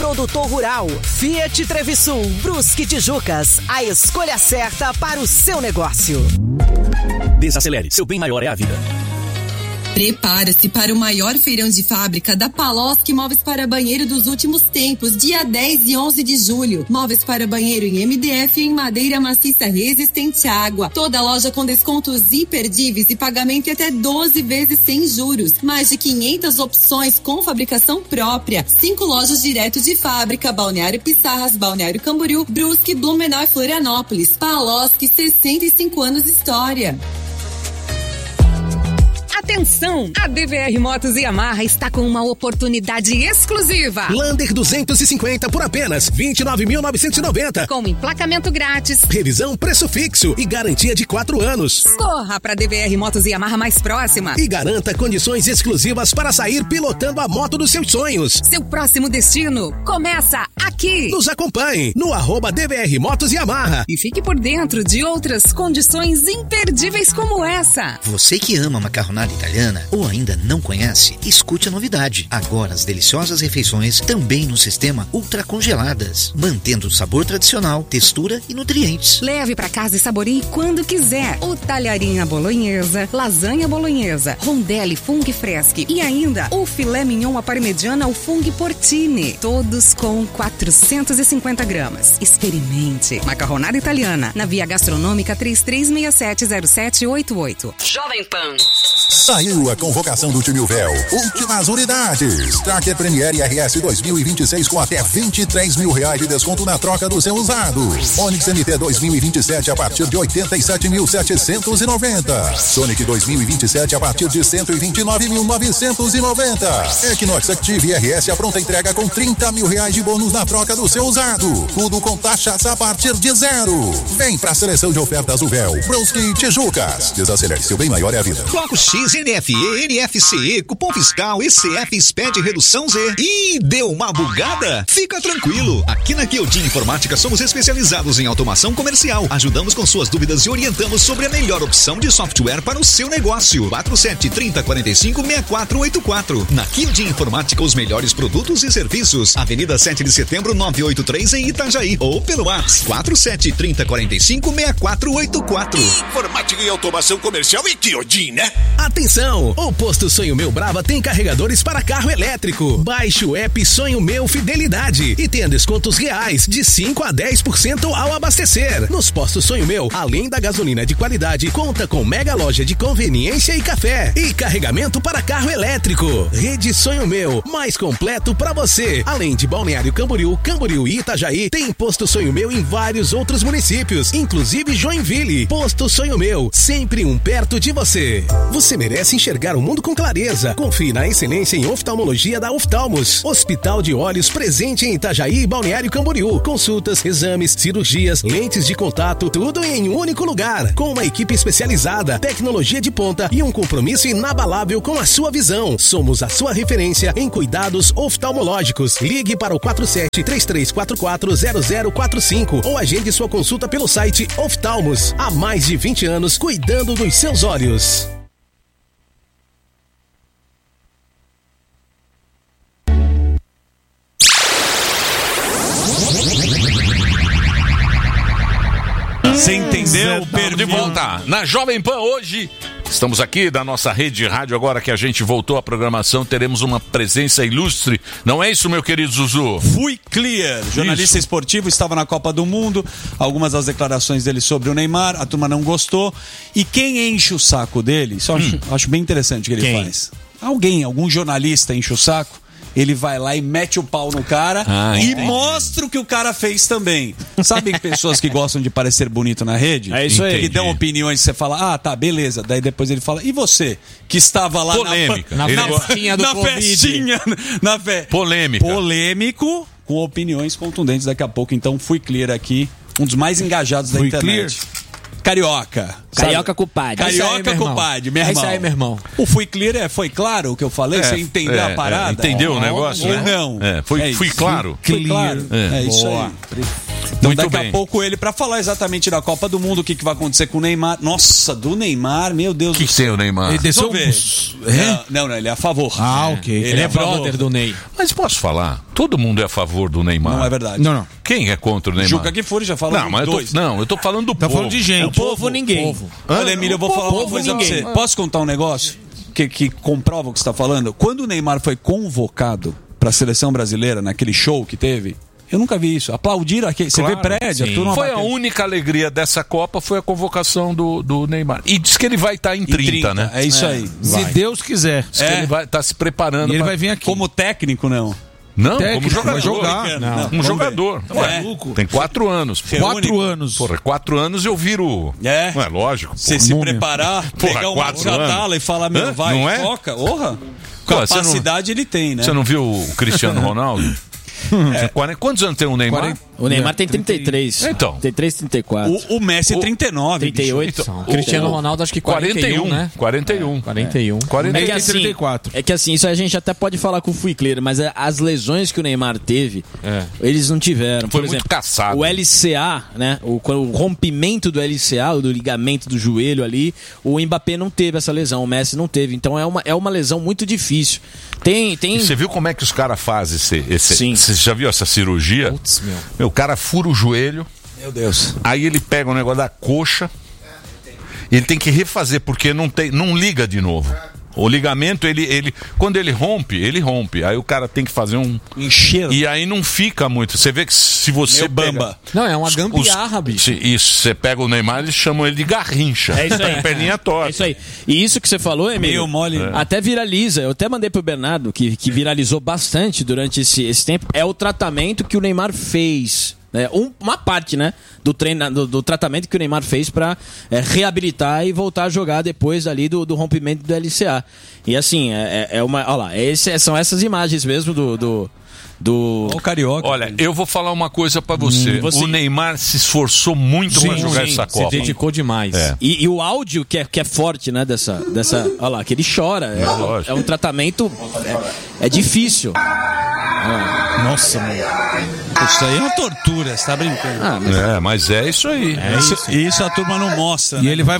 produtor rural. Fiat Trevisul, Brusque, Tijucas. A escolha certa para o seu negócio. Desacelere, seu bem maior é a vida. Prepara-se para o maior feirão de fábrica da Paloski Móveis para Banheiro dos últimos tempos, dia 10 e 11 de julho. Móveis para banheiro em MDF e em madeira maciça resistente à água. Toda loja com descontos imperdíveis e pagamento em até 12 vezes sem juros. Mais de 500 opções com fabricação própria. 5 lojas direto de fábrica: Balneário Pissarras, Balneário Camboriú, Brusque, Blumenau e Florianópolis. Paloski, 65 anos de história. Atenção! A DVR Motos e Yamaha está com uma oportunidade exclusiva. Lander 250 por apenas R$ 29.990. Com emplacamento grátis. Revisão preço fixo e garantia de 4 anos. Corra para a DVR Motos e Yamaha mais próxima. E garanta condições exclusivas para sair pilotando a moto dos seus sonhos. Seu próximo destino começa aqui. Nos acompanhe no @DVR Motos e Yamaha. E fique por dentro de outras condições imperdíveis como essa. Você que ama macarronada italiana ou ainda não conhece, escute a novidade. Agora as deliciosas refeições também no sistema ultracongeladas, mantendo o sabor tradicional, textura e nutrientes. Leve para casa e saboreie quando quiser. O talharinha bolonhesa, lasanha bolonhesa, rondelli funghi freschi e ainda o filé mignon à parmegiana ao funghi porcini. Todos com 450 gramas. Experimente. Macarronada italiana, na Via Gastronômica 33670788. Jovem Pan. Saiu a convocação do time Uvel. Últimas unidades. Tracker Premier RS 2026 com até R$23 mil de desconto na troca do seu usado. Onix NT 2027 a partir de 87.790. Sonic 2027 a partir de 129.990. Equinox Active RS a pronta entrega com R$30 mil de bônus na troca do seu usado. Tudo com taxas a partir de 0. Vem pra seleção de ofertas Uvel. Brusque, Tijucas. Desacelere, seu bem maior é a vida. Bloco X, NFE, NFCE, cupom fiscal, ECF, SPED, redução Z. Ih, deu uma bugada? Fica tranquilo. Aqui na Kyodin Informática somos especializados em automação comercial. Ajudamos com suas dúvidas e orientamos sobre a melhor opção de software para o seu negócio. 4730456484. Na Kyodin Informática, os melhores produtos e serviços. Avenida 7 de Setembro, 983 em Itajaí. Ou pelo WhatsApp 4730456484. Informática e automação comercial e Kyodin, né? Atenção! O Posto Sonho Meu Brava tem carregadores para carro elétrico. Baixe o app Sonho Meu Fidelidade e tenha descontos reais de 5 a 10% ao abastecer. Nos postos Sonho Meu, além da gasolina de qualidade, conta com mega loja de conveniência e café e carregamento para carro elétrico. Rede Sonho Meu, mais completo para você. Além de Balneário Camboriú, Camboriú e Itajaí, tem Posto Sonho Meu em vários outros municípios, inclusive Joinville. Posto Sonho Meu, sempre um perto de você. Você merece enxergar o mundo com clareza. Confie na excelência em oftalmologia da Oftalmos. Hospital de Olhos presente em Itajaí e Balneário Camboriú. Consultas, exames, cirurgias, lentes de contato, tudo em um único lugar. Com uma equipe especializada, tecnologia de ponta e um compromisso inabalável com a sua visão. Somos a sua referência em cuidados oftalmológicos. Ligue para o 47-3344-0045 ou agende sua consulta pelo site Oftalmos. Há mais de 20 anos cuidando dos seus olhos. Você entendeu? De volta na Jovem Pan hoje. Estamos aqui da nossa rede de rádio, agora que a gente voltou à programação, teremos uma presença ilustre. Não é isso, meu querido Zuzu? Fui Clear, jornalista esportivo, estava na Copa do Mundo, algumas das declarações dele sobre o Neymar, a turma não gostou. E quem enche o saco dele, isso eu acho bem interessante o que ele faz. Algum jornalista enche o saco, ele vai lá e mete o pau no cara e mostra o que o cara fez também. Sabem pessoas que gostam de parecer bonito na rede? É isso aí. Que dão opiniões, você fala, ah, tá, beleza. Daí depois ele fala, e você? Que estava lá na festinha do Covid. Polêmico, com opiniões contundentes daqui a pouco. Então, Fui Clear aqui, um dos mais engajados da internet. Clear? Carioca. Culpado. Carioca culpado, meu irmão. É isso aí, meu irmão. O Fui Clear foi claro o que eu falei? Você entendeu a parada? Entendeu o negócio, ou né? não? Fui claro. Foi claro. É isso aí. Então daqui a pouco ele pra falar exatamente da Copa do Mundo, o que vai acontecer com o Neymar. Nossa, do Neymar, meu Deus do céu. O que tem o Neymar? Ele desceu Não, ele é a favor. Ok. Ele é brother do Ney. Mas posso falar? Todo mundo é a favor do Neymar. Não é verdade. Não. Quem é contra o Neymar? Juca Kfouri já falou não, mas eu tô falando do povo. Tá falando de gente. O povo, ninguém. Olha, Emílio, eu vou falar uma coisa pra você. Posso contar um negócio que comprova o que você está falando? Quando o Neymar foi convocado para a seleção brasileira, naquele show que teve, eu nunca vi isso. Aplaudiram aqui. Você vê prédio, a turma foi a única alegria dessa Copa, foi a convocação do Neymar. E diz que ele vai estar em 30, né? É isso aí. Se Deus quiser. Diz que ele vai estar se preparando. E ele vai vir aqui. Como técnico, não. Não, técnico, como jogador. Vai jogar. Não. Como jogador. Tem 4 anos. 4 anos. Porra, 4 anos eu viro. Não é lógico. Você se preparar, pegar uma jatala e falar, meu, vai, não é? foca. Capacidade ele tem, né? Você não viu o Cristiano Ronaldo? Quantos anos tem o Neymar? O Neymar tem 33. Então. 33, 34. O Messi é 39. 38. O Cristiano Ronaldo acho que 41, né? 41. 41. É que assim, 34. É que assim, isso a gente até pode falar com o Fuicleiro, mas as lesões que o Neymar teve, eles não tiveram. Foi por exemplo, muito caçado. O LCA, né? O rompimento do LCA, do ligamento do joelho ali, o Mbappé não teve essa lesão, o Messi não teve. Então é uma lesão muito difícil. Tem... Você viu como é que os caras fazem Sim. Você já viu essa cirurgia? Putz, o cara fura o joelho. Meu Deus. Aí ele pega o negócio da coxa. Ele tem que refazer, porque não liga de novo. O ligamento, quando ele rompe. Aí o cara tem que fazer um encher. E aí não fica muito. Você vê que se você bamba. Não, é uma gambiarra, bicho. Isso, você pega o Neymar, eles chamam ele de garrincha. É isso aí. Perninha torta. É isso aí. E isso que você falou, Emílio, meio mole. Até viraliza. Eu até mandei pro Bernardo, que viralizou bastante durante esse tempo. É o tratamento que o Neymar fez. Uma parte, né, do tratamento que o Neymar fez para reabilitar e voltar a jogar depois ali do rompimento do LCA. E assim, olha lá, são essas imagens mesmo do O Carioca. Olha, eu vou falar uma coisa pra você. O Neymar se esforçou muito pra jogar essa Copa. Se dedicou demais. E o áudio que é forte, né, dessa... Olha lá, que ele chora. É um tratamento... É difícil. Nossa, mano. Isso aí é uma tortura, você tá brincando. Mas é isso aí. Isso a turma não mostra. E né? ele vai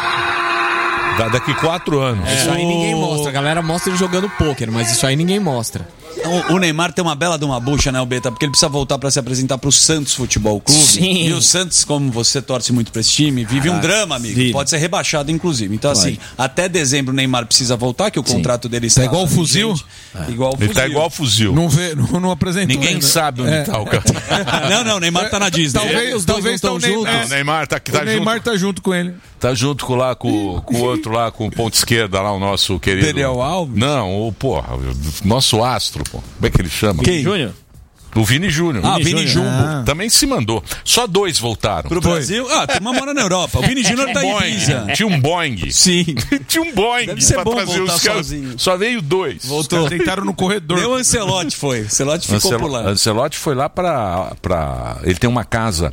voltar. Daqui 4 anos. Isso aí ninguém mostra. A galera mostra ele jogando pôquer, mas isso aí ninguém mostra. O Neymar tem uma bela de uma bucha, né, o Beta? Porque ele precisa voltar para se apresentar pro Santos Futebol Clube. Sim. E o Santos, como você torce muito pra esse time, vive um drama, amigo. Vive. Pode ser rebaixado, inclusive. Então, assim, até dezembro o Neymar precisa voltar, que o contrato dele está... Tá igual o fuzil? Igual o fuzil. Ele tá igual o fuzil. Não apresentou. Ninguém ainda. sabe onde tá o cara. Não, o Neymar tá na Disney. Talvez tá o Neymar. O Neymar tá O Neymar tá junto com ele. Tá junto com o outro lá, com o ponto esquerda lá, o nosso querido... Daniel Alves? Não, o nosso astro, pô. Como é que ele chama? Quem? Júnior? O Vini Júnior. Vini Júnior. Também se mandou. Só 2 voltaram. Pro Brasil? Tem uma mora na Europa. O Vini Júnior tá em Ibiza. Tinha um Boeing. Sim. Tinha um Boeing. Deve ser pra bom trazer voltar os caras. sozinho. Só veio 2. Voltou. Deitaram no corredor. Nem o Ancelotti foi. Ancelotti ficou por lá. Ancelotti foi lá pra... Ele tem uma casa...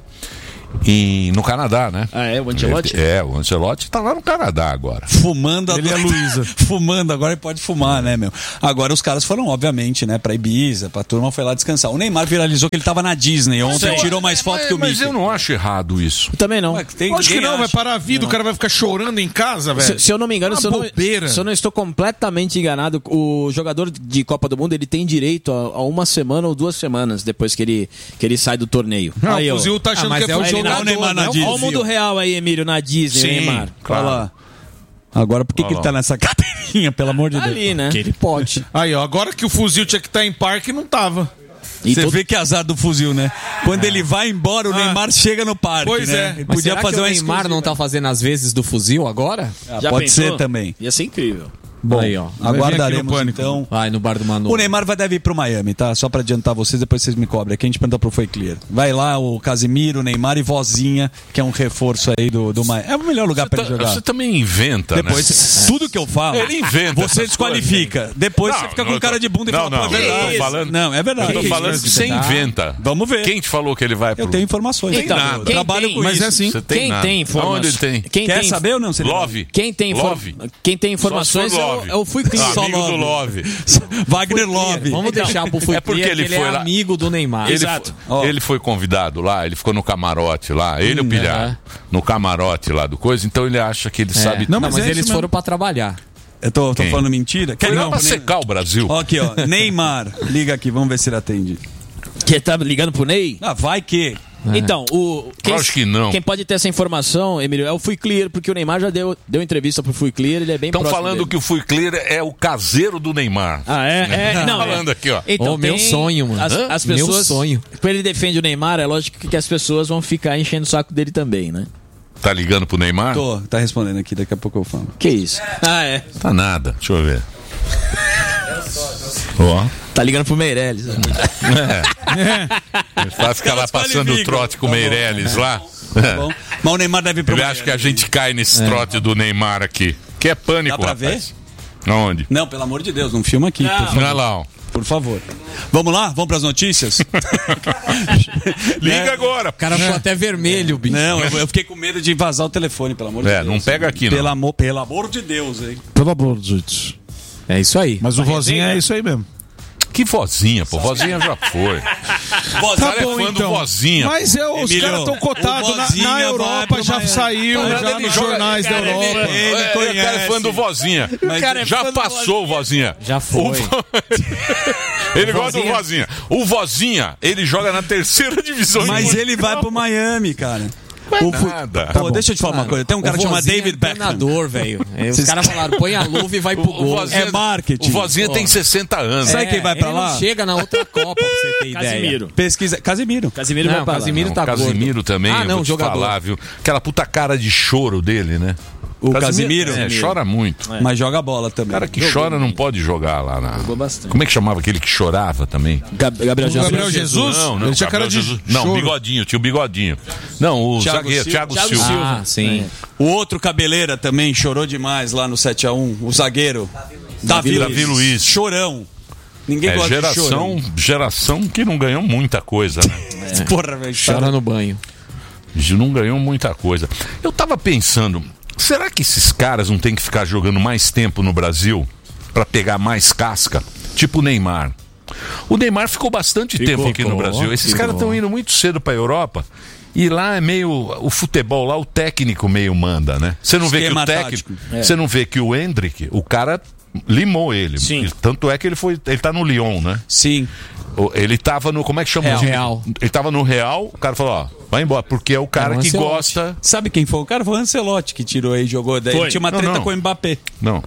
no Canadá, né? O Ancelotti? O Ancelotti tá lá no Canadá agora. Fumando Ele é a Luísa. Fumando, agora ele pode fumar, né, meu? Agora os caras foram, obviamente, né, pra Ibiza, pra turma foi lá descansar. O Neymar viralizou que ele tava na Disney ontem, tirou mais foto que o Mickey. Mas eu não acho errado isso. Eu também não. Acho que não, vai parar a vida, o cara vai ficar chorando em casa, velho. Se eu não me engano, se eu não estou completamente enganado, o jogador de Copa do Mundo, ele tem direito a 1 semana ou 2 semanas depois que ele sai do torneio. Não, o fuzil tá achando que é o jogador. O Neymar na Disney. Olha o mundo real aí, Emílio, na Disney, Sim, Neymar. claro. Olha lá. Agora, por que ele tá nessa cadeirinha, pelo amor de Deus? Ali, né? Que ele pode. Aí, ó, agora que o fuzil tinha que estar em parque, não tava. Você vê que azar do fuzil, né? Quando ele vai embora, o Neymar chega no parque, pois né? é. Ele Mas podia será fazer que o uma Neymar não tá fazendo as vezes do fuzil agora? Já pode pensou? ser também. Ia ser incrível. Bom, aí, ó. aguardaremos então. Vai no bar do Manu. O Neymar deve ir pro Miami, tá? Só pra adiantar vocês, depois vocês me cobrem. Aqui a gente pergunta pro Foi Clear. Vai lá o Casimiro, o Neymar e Vozinha, que é um reforço aí do Miami. É o melhor lugar pra ele jogar. Você também inventa, depois, né? tudo que eu falo, ele inventa. você desqualifica. Depois você fica com cara de bunda e fala, pô, é verdade. Não, é verdade. Eu tô falando que você inventa. Vamos ver. Quem te falou que ele vai pro... Eu tenho informações. Então, eu trabalho com mas isso. é assim. Você tem Quem nada. tem informações? Onde ele tem? Quer saber ou não? Love. Quem tem informações Só se for é o Fui Clear. Amigo do Love. Wagner Love. Vamos deixar pro Fui É porque Clear, ele que foi é lá. amigo do Neymar. Ele foi convidado lá, ele ficou no camarote lá, ele e o Pilhar, no camarote lá do coisa, então ele acha que ele sabe. Não, mas eles foram pra trabalhar. Eu tô falando mentira? Foi lá pra secar o Brasil. Ó, aqui, ó. Neymar. Liga aqui, vamos ver se ele atende. Que tá ligando pro Ney? Ah, vai que. Então, acho que não. Quem pode ter essa informação, Emílio, é o Fui Clear, porque o Neymar já deu entrevista pro Fui Clear, ele é bem próximo. Estão falando dele. que o Fui Clear é o caseiro do Neymar. Ah, é? Não, falando aqui, ó. Então, meu sonho, mano. As pessoas, meu sonho. Quando ele defende o Neymar, é lógico que as pessoas vão ficar enchendo o saco dele também, né? Tá ligando pro Neymar? Tá respondendo aqui, daqui a pouco eu falo. Que isso? Tá nada, deixa eu ver. Ó. Tá ligando pro Meirelles. Vai ficar lá passando o trote com o Meirelles lá. Tá bom. Mas o Neymar deve ir pro Ele acha que a gente cai nesse trote do Neymar aqui. Que é pânico, Dá pra rapaz. Ver? Aonde? Não, pelo amor de Deus, não filma aqui. Por favor. Olha lá, ó. Por favor. Vamos lá? Vamos pras notícias? Liga agora. O cara ficou até vermelho, bicho. Não, eu fiquei com medo de vazar o telefone, pelo amor de Deus. Não pega aqui, não. Pelo amor de Deus, hein? Pelo amor de Deus. É isso aí. Mas o vozinho é isso aí mesmo. Que vozinha, pô. Vozinha já foi. Tá é bom, fã do então. vozinha. Mas os caras estão cotados na Europa, já saiu, já nos jornais da Europa. Ele conhece. O cara é fã do vozinha. Já passou o vozinha. Já foi. Ele gosta do vozinha. O vozinha, ele joga na 3ª divisão. Mas ele vai pro Miami, cara. Nada. Pô, deixa eu te falar uma coisa. Tem um cara chamado David Beckham. Velho. Os caras falaram, põe a luva e vai pro gol. É marketing. O vozinha tem 60 anos. Sabe quem vai pra lá? Não chega na outra Copa, pra você ter ideia. Casimiro. Pesquisa. Casimiro. Casimiro vai pra lá. Casimiro tá Casimiro gordo. também, Ah, não, vou te jogador. falar, viu? Aquela puta cara de choro dele, né? O Casimiro? Chora muito. Mas joga bola também. O cara que chora não pode jogar lá na... Jogou bastante. Como é que chamava aquele que chorava também? Gabriel Jesus? Não, Ele tinha cara de Jesus. Não, bigodinho, tinha o bigodinho. Não, o zagueiro, Thiago Silva. Ah, sim. O outro cabeleira também chorou demais lá no 7-1. O zagueiro. Davi Luiz. Chorão. Ninguém gosta de chorão. Geração que não ganhou muita coisa, né? Porra, velho. Chora no banho. Não ganhou muita coisa. Eu tava pensando, será que esses caras não tem que ficar jogando mais tempo no Brasil pra pegar mais casca? Tipo o Neymar. O Neymar ficou bastante tempo aqui no Brasil. Esses caras estão indo muito cedo pra Europa. E lá é meio... O futebol lá, o técnico meio manda, né? Você não vê que o técnico... Você não vê que o Endrick, o cara limou ele. Sim. Tanto é que ele tá no Lyon, né? Sim. Ele tava no... Como é que chama? Real. Ele tava no Real, o cara falou, ó, vai embora, porque é o cara que gosta... Sabe quem foi? O cara foi o Ancelotti que tirou aí, jogou. Daí ele tinha uma treta com o Mbappé. Não,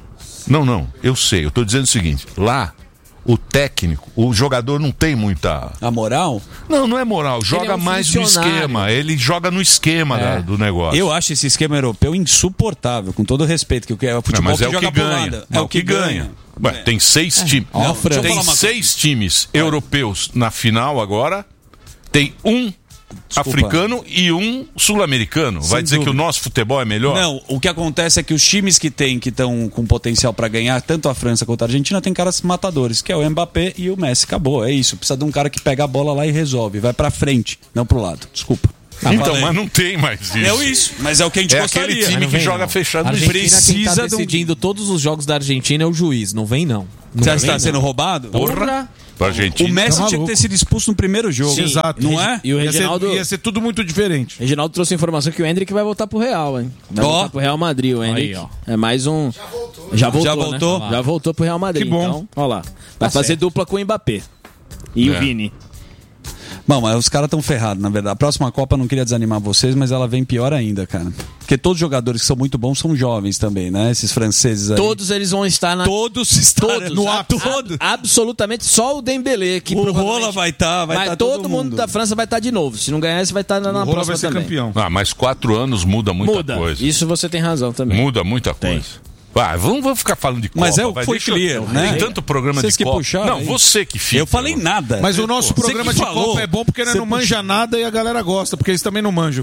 eu sei, eu tô dizendo o seguinte, lá, o técnico, o jogador não tem muita... A moral? Não é moral, joga mais no esquema, ele joga no esquema do negócio. Eu acho esse esquema europeu insuportável, com todo o respeito, que é o futebol mas que joga ganha. É o que ganha. Ué, tem 6 times. Tem 6 times europeus na final agora. Tem um africano e um sul-americano. Vai dizer que o nosso futebol é melhor? Não, o que acontece é que os times que estão com potencial para ganhar, tanto a França quanto a Argentina, tem caras matadores, que é o Mbappé e o Messi. Acabou, é isso. Precisa de um cara que pega a bola lá e resolve. Vai pra frente, não pro lado. Desculpa. Então, mas não tem mais isso. É isso, mas é o que a gente gostaria. Aquele time que joga fechado. A Argentina, quem tá decidindo todos os jogos da Argentina é o juiz, não vem não. Você está sendo roubado? Porra! O Messi tinha que ter sido expulso no primeiro jogo. Sim, exato. Não é? E o Reginaldo... Ia ser tudo muito diferente. O Reginaldo trouxe a informação que o Endrick vai voltar pro Real, hein? Vai voltar pro Real Madrid, o Endrick. Aí, é mais um... Já voltou. Né? Já voltou pro Real Madrid. Que bom. Então, ó lá. Vai fazer dupla com o Mbappé. E o Vini. Bom, mas os caras estão ferrados, na verdade. A próxima Copa, não queria desanimar vocês, mas ela vem pior ainda, cara. Porque todos os jogadores que são muito bons são jovens também, né? Esses franceses aí. Todos eles vão estar na... Todos estarão no ato. Absolutamente, só o Dembélé. Que o Rola vai estar, vai estar todo mundo da França vai estar de novo. Se não ganhar, você vai estar na próxima vai ser também. Campeão. Mas 4 anos muda muita coisa. Isso você tem razão também. Muda muita coisa. Vamos ficar falando de Copa. Mas foi clear, né? Tem tanto programa Vocês de Copa. Puxaram, não, você que fica. Eu falei nada. Mas o nosso programa de Copa é bom porque não manja nada e a galera gosta, porque eles também não manjam.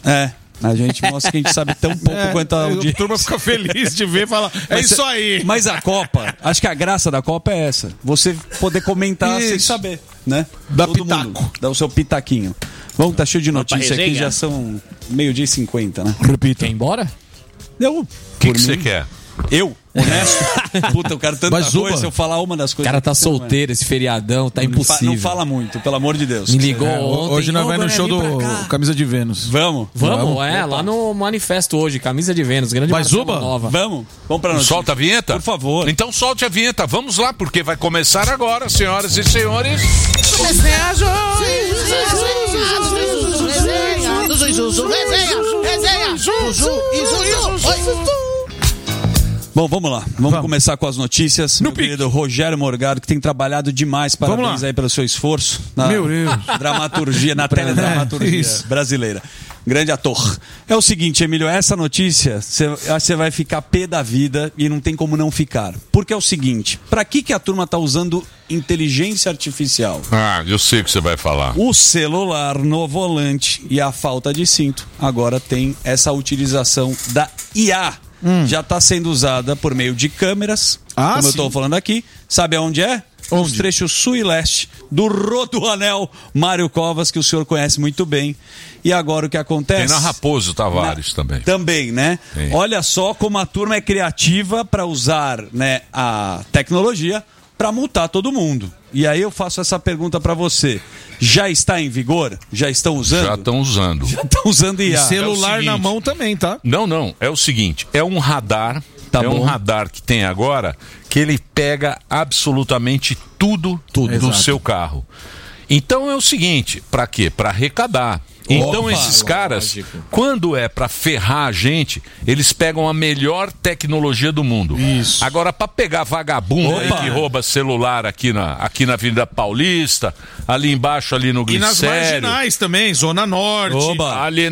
A gente mostra que a gente sabe tão pouco quanto a audiência. A turma fica feliz de ver e fala, isso aí. Mas a Copa, acho que a graça da Copa é essa. Você poder comentar sem saber, né? Dá pitaco. Dá o seu pitaquinho. Vamos, tá cheio de notícia aqui, já são 12:50, né? Repita. Quer ir embora? Eu. O que você quer? Eu? Honesto? Puta, eu quero tanta coisa, se eu falar uma das O coisas... cara tá solteiro, esse feriadão, tá impossível. Não fala muito, pelo amor de Deus. Me ligou ontem. Hoje nós vamos no show do Camisa de Vênus. Vamos, lá no manifesto hoje, Camisa de Vênus, grande Zuba? Nova. Vamos pra notícia. Solta a vinheta? Por favor. Então solte a vinheta, vamos lá, porque vai começar agora, senhoras e senhores. Bom, vamos lá. Vamos começar com as notícias. Meu querido Rogério Morgado, que tem trabalhado demais. Parabéns aí pelo seu esforço na dramaturgia, na teledramaturgia brasileira. Grande ator. É o seguinte, Emílio, essa notícia, você vai ficar pé da vida e não tem como não ficar. Porque é o seguinte, pra que a turma tá usando inteligência artificial? Ah, eu sei o que você vai falar. O celular no volante e a falta de cinto agora tem essa utilização da IA. Já está sendo usada por meio de câmeras, como eu estou falando aqui. Sabe aonde é? Os trechos sul e leste do Rodoanel Mário Covas, que o senhor conhece muito bem. E agora o que acontece? Tem na Raposo Tavares também. Também, né? Sim. Olha só como a turma é criativa para usar, né, a tecnologia para multar todo mundo. E aí eu faço essa pergunta para você. Já está em vigor? Já estão usando? Já estão usando. Já estão usando IA. E celular na mão também, tá? Não. É o seguinte, é um radar. Um radar que tem agora que ele pega absolutamente tudo do seu carro. Então é o seguinte, para quê? Para arrecadar. Então esses caras, quando é pra ferrar a gente, eles pegam a melhor tecnologia do mundo. Isso. Agora, pra pegar vagabundo aí que rouba celular aqui na Avenida Paulista, ali embaixo, ali no Glicério. E nas marginais também, Zona Norte. Ali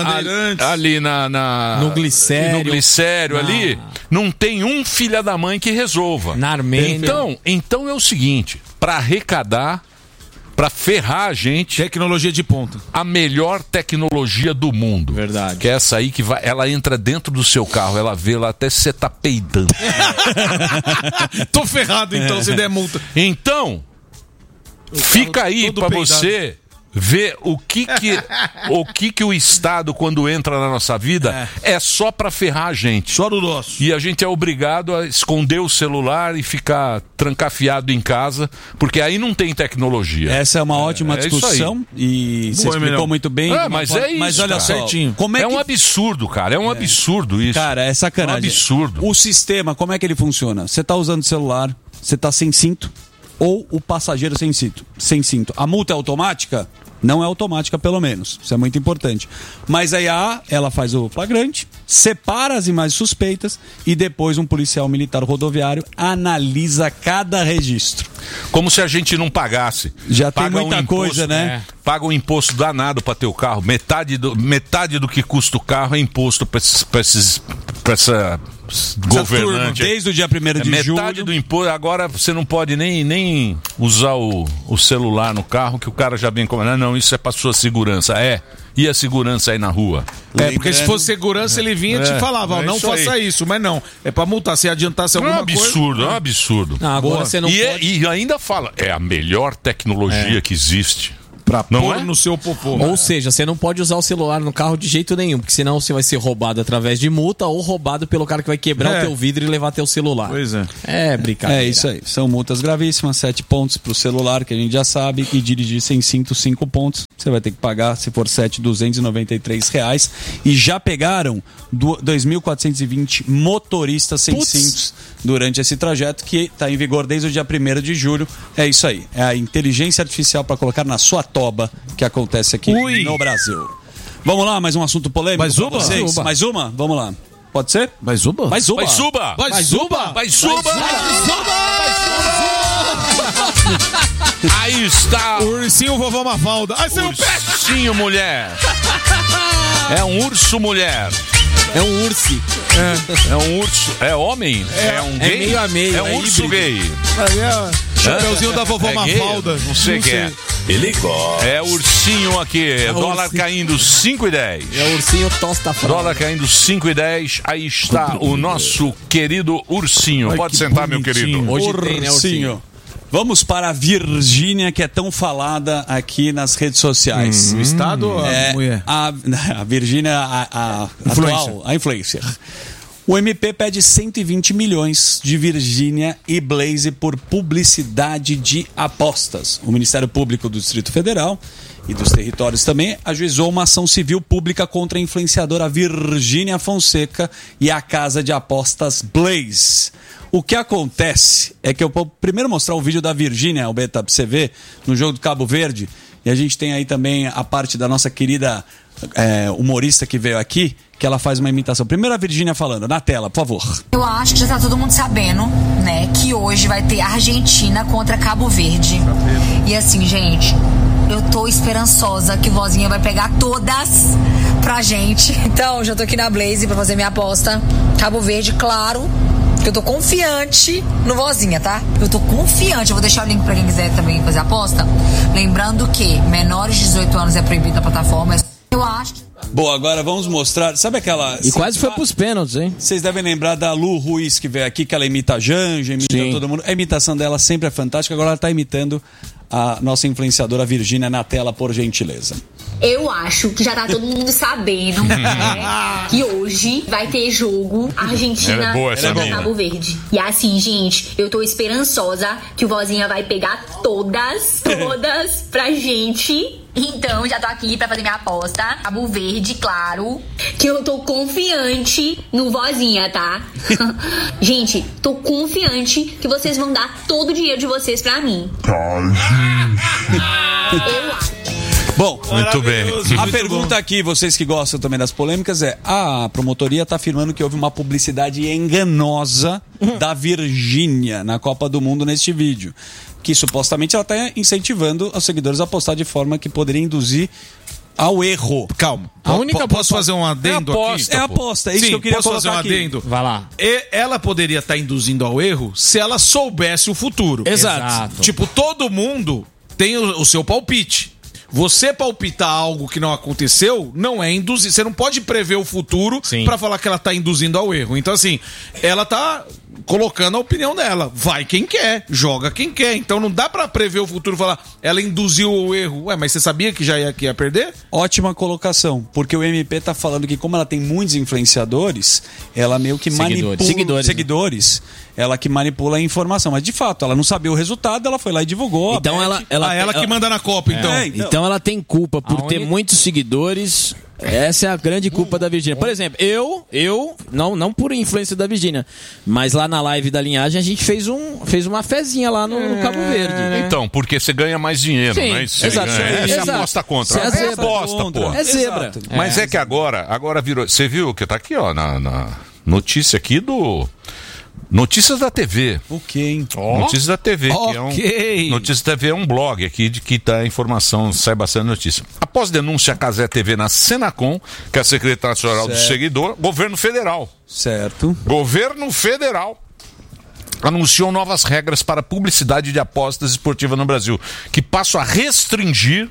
no Glicério. Ali, não tem um filho da mãe que resolva. Na Armênia. Então é o seguinte, pra arrecadar, pra ferrar a gente. Tecnologia de ponta. A melhor tecnologia do mundo. Verdade. Que é essa aí que ela entra dentro do seu carro, ela vê lá até se você tá peidando. Tô ferrado então, se der multa. Então, fica aí pra você ver o que o Estado, quando entra na nossa vida, é só pra ferrar a gente. Só do nosso. E a gente é obrigado a esconder o celular e ficar trancafiado em casa, porque aí não tem tecnologia. Essa é uma ótima discussão e você explicou muito bem. Mas é isso, mas olha só, como um absurdo, cara. É um absurdo isso. Cara, é sacanagem. É um absurdo. O sistema, como é que ele funciona? Você tá usando o celular, você tá sem cinto, ou o passageiro sem cinto. A multa é automática? Não é automática, pelo menos. Isso é muito importante. Mas a IA, ela faz o flagrante, separa as imagens suspeitas e depois um policial militar rodoviário analisa cada registro. Como se a gente não pagasse. Já tem muita coisa, né? Paga um imposto danado para ter o carro. Metade do que custa o carro é imposto para essa governante. Desde o dia 1º de julho. Metade do imposto. Agora você não pode nem usar o celular no carro, que o cara já vem com... Não, isso é para sua segurança. E a segurança aí na rua? Porque se fosse segurança, ele vinha e te falava, não faça isso, mas não. É pra multar, se adiantasse alguma coisa. É um absurdo. Não, agora você não pode... E ainda fala, é a melhor tecnologia que existe. Pra pôr no seu popô. Ou seja, você não pode usar o celular no carro de jeito nenhum, porque senão você vai ser roubado através de multa ou roubado pelo cara que vai quebrar o teu vidro e levar teu celular. Pois é. É brincadeira. É isso aí. São multas gravíssimas, 7 pontos pro celular, que a gente já sabe, e dirigir sem cinto, 5 pontos. Você vai ter que pagar, se for 7, R$293. E já pegaram 2.420 motoristas sem cintos durante esse trajeto, que está em vigor desde o dia 1º de julho. É isso aí. É a inteligência artificial para colocar na sua toba que acontece aqui no Brasil. Vamos lá, mais um assunto polêmico. Mais uma? Mais uma? Vamos lá. Pode ser? Mais uma? Mais uma. Mais suba! Mais suba! Mais suba! Aí está! O ursinho vovó Mafalda. Ai, seu ursinho mulher! É um urso mulher! É um ursi. É um urso. É homem? É um gay? É meio a meio. É um urso gay. Chapeuzinho da vovó Mafalda. Não sei quem é. Ele gosta. É ursinho aqui. Dólar ursinho. Caindo 5,10. É o ursinho tosta fralda. Dólar caindo 5,10. Aí está o nosso querido ursinho. Ai, pode sentar, bonitinho. meu querido. Hoje ursinho. tem, né, ursinho? Vamos para a Virgínia, que é tão falada aqui nas redes sociais. O Estado ou a mulher? A Virgínia, a atual, a influencer. O MP pede 120 milhões de Virgínia e Blaze por publicidade de apostas. O Ministério Público do Distrito Federal e dos territórios também ajuizou uma ação civil pública contra a influenciadora Virgínia Fonseca e a casa de apostas Blaze. O que acontece é que eu vou primeiro mostrar o vídeo da Virgínia, Albeta, pra você ver, no jogo do Cabo Verde. E a gente tem aí também a parte da nossa querida humorista que veio aqui, que ela faz uma imitação. Primeiro a Virgínia falando, na tela, por favor. Eu acho que já tá todo mundo sabendo, né, que hoje vai ter Argentina contra Cabo Verde. E assim, gente, eu tô esperançosa que Vozinha vai pegar todas pra gente. Então, já tô aqui na Blaze pra fazer minha aposta. Cabo Verde, claro. Eu tô confiante no Vozinha, tá? Eu tô confiante. Eu vou deixar o link pra quem quiser também fazer a aposta. Lembrando que menores de 18 anos é proibido na plataforma. Eu acho. Boa, agora vamos mostrar. Sabe aquela. E quase foi pros pênaltis, hein? Vocês devem lembrar da Lu Ruiz que veio aqui, que ela imita a Janja, imita todo mundo. A imitação dela sempre é fantástica. Agora ela tá imitando a nossa influenciadora Virgínia na tela, por gentileza. Eu acho que já tá todo mundo sabendo, né, que hoje vai ter jogo Argentina contra Cabo Verde. E assim, gente, eu tô esperançosa que o Vozinha vai pegar todas pra gente. Então, já tô aqui pra fazer minha aposta. Cabo Verde, claro. Que eu tô confiante no Vozinha, tá? Gente, tô confiante que vocês vão dar todo o dinheiro de vocês pra mim. Bom, muito bem. A pergunta aqui, vocês que gostam também das polêmicas, é: a promotoria está afirmando que houve uma publicidade enganosa da Virgínia na Copa do Mundo neste vídeo. Que supostamente ela está incentivando os seguidores a apostar de forma que poderia induzir ao erro. Calma. Posso fazer um adendo aqui? É aposta, é isso que eu queria posso fazer um aqui. adendo? Vai lá. Ela poderia estar induzindo ao erro se ela soubesse o futuro. Exato. Tipo, todo mundo tem o seu palpite. Você palpitar algo que não aconteceu não é induzir. Você não pode prever o futuro pra falar que ela tá induzindo ao erro. Então, assim, ela tá colocando a opinião dela. Vai quem quer, joga quem quer. Então não dá pra prever o futuro e falar, ela induziu o erro. Ué, mas você sabia que já ia perder? Ótima colocação, porque o MP tá falando que como ela tem muitos influenciadores, ela meio que manipula... Seguidores. Ela que manipula a informação. Mas, de fato, ela não sabia o resultado, ela foi lá e divulgou. Então ela que manda na Copa, então. Então ela tem culpa por ter muitos seguidores. Essa é a grande culpa da Virgínia. Por exemplo, eu não por influência da Virgínia, mas lá na live da Linhagem a gente fez uma fezinha lá no Cabo Verde. Então, porque você ganha mais dinheiro, não é isso? Exato. Você aposta contra. É zebra. Aposta, pô. É zebra. Mas é que agora virou... Você viu que tá aqui, ó, na notícia aqui do... Notícias da TV. Ok. Notícias da TV. Que Notícias da TV é um blog aqui de que tá a informação, sai bastante notícia. Após denúncia à Cazé TV na Senacom, que é a Secretaria Nacional do Seguidor, Governo Federal. Certo. Governo Federal anunciou novas regras para publicidade de apostas esportivas no Brasil, que passam a restringir.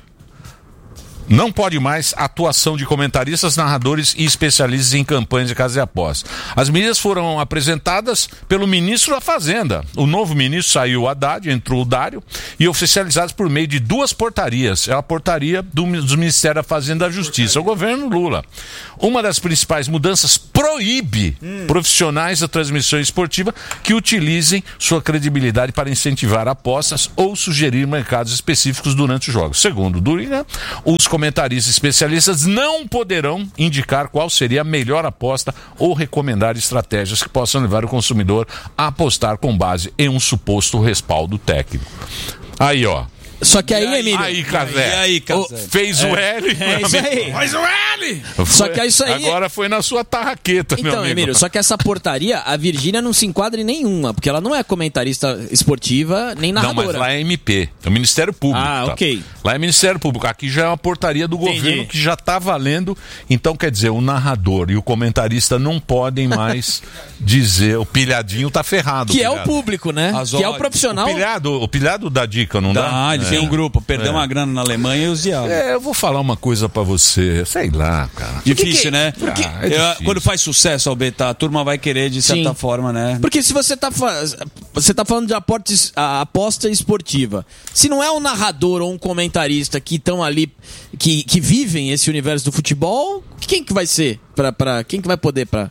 Não pode mais atuação de comentaristas, narradores e especialistas em campanhas de casas de apostas. As medidas foram apresentadas pelo ministro da Fazenda. O novo ministro saiu, Haddad, entrou o Dário, e oficializadas por meio de duas portarias. É a portaria dos Ministérios da Fazenda e da Justiça, o governo Lula. Uma das principais mudanças proíbe profissionais da transmissão esportiva que utilizem sua credibilidade para incentivar apostas ou sugerir mercados específicos durante os jogos. Segundo Duriga, os comentaristas especialistas não poderão indicar qual seria a melhor aposta ou recomendar estratégias que possam levar o consumidor a apostar com base em um suposto respaldo técnico. Aí, ó. Só que aí, Emílio... Aí, Cazé. Fez o L. É isso aí. Faz o L! Só que é isso aí... Agora foi na sua tarraqueta, meu amigo. Então, Emílio, só que essa portaria, a Virgínia não se enquadra em nenhuma, porque ela não é comentarista esportiva, nem narradora. Não, mas lá é MP, é o Ministério Público. Ah, tá? ok. Lá é Ministério Público, aqui já é uma portaria do governo que já está valendo. Então, quer dizer, o narrador e o comentarista não podem mais dizer, o pilhadinho tá ferrado. Que é o público, né? Que é o profissional. O pilhado dá dica, não dá? Ah, ele tem um grupo, perdeu uma grana na Alemanha e os diabos. Eu vou falar uma coisa pra você, sei lá, cara. Difícil, né? Porque quando faz sucesso, Albeta, a turma vai querer de certa forma, né? Porque se você tá falando de aposta esportiva, se não é um narrador ou um comentarista que estão ali, que vivem esse universo do futebol, quem que vai ser? Quem que vai poder pra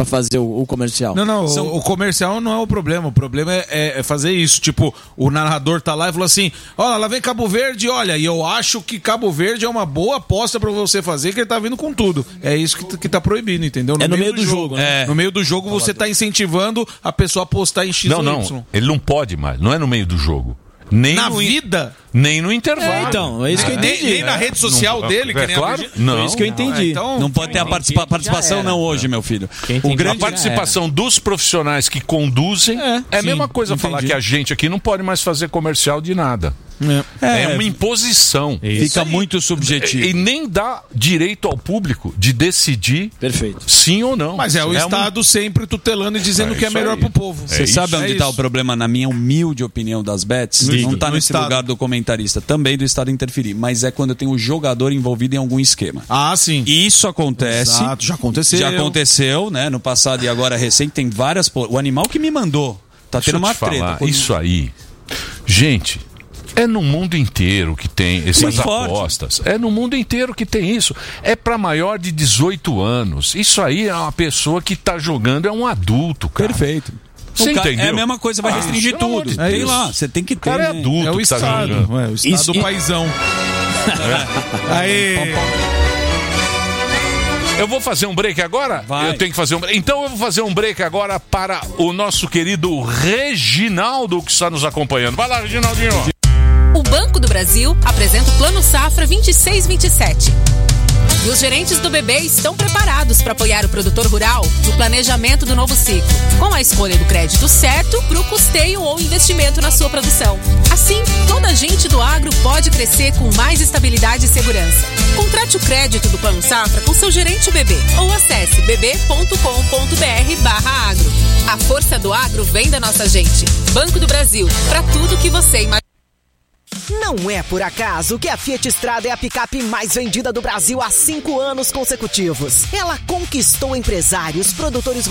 pra fazer o comercial. Não, o comercial não é o problema é fazer isso, tipo, o narrador tá lá e falou assim, olha, lá vem Cabo Verde, olha, e eu acho que Cabo Verde é uma boa aposta pra você fazer, que ele tá vindo com tudo. É isso que tá proibido, entendeu? No meio do jogo, né? No meio do jogo você tá incentivando a pessoa a apostar em X ou Y. Não, ele não pode mais, não é no meio do jogo. Nem na vida? Nem no intervalo. Então, é isso que eu entendi. Nem na rede social dele, que nem claro? Não. É isso que eu entendi. Então, não pode ter a participação não hoje, meu filho. A participação dos profissionais que conduzem é a mesma coisa falar que a gente aqui não pode mais fazer comercial de nada. É uma imposição. Fica muito subjetivo. E nem dá direito ao público de decidir sim ou não. Mas o Estado sempre tutelando e dizendo que é melhor pro povo. Você sabe onde está o problema, na minha humilde opinião das bets? Não está nesse lugar do comentarista, também do Estado interferir, mas é quando tem o jogador envolvido em algum esquema. Ah, sim. Isso acontece. Exato, já aconteceu. Já aconteceu, né? No passado e agora recente, tem várias... O animal que me mandou, tá tendo uma treta. Isso aí, gente... É no mundo inteiro que tem essas apostas. É no mundo inteiro que tem isso. É para maior de 18 anos. Isso aí é uma pessoa que tá jogando, é um adulto, cara. Perfeito. Você entendeu? É a mesma coisa, vai restringir tudo. Tem lá, você tem que ter. O cara é adulto, é o Estado. Tá jogando. O Estado do paizão. Aí... Eu vou fazer um break agora? Eu tenho que fazer um break. Então eu vou fazer um break agora para o nosso querido Reginaldo, que está nos acompanhando. Vai lá, Reginaldinho. O Banco do Brasil apresenta o Plano Safra 26-27. E os gerentes do BB estão preparados para apoiar o produtor rural no planejamento do novo ciclo, com a escolha do crédito certo para o custeio ou investimento na sua produção. Assim, toda a gente do agro pode crescer com mais estabilidade e segurança. Contrate o crédito do Plano Safra com seu gerente BB ou acesse bb.com.br/agro. A força do agro vem da nossa gente. Banco do Brasil, para tudo que você imagina. Não é por acaso que a Fiat Strada é a picape mais vendida do Brasil há 5 anos consecutivos. Ela conquistou empresários, produtores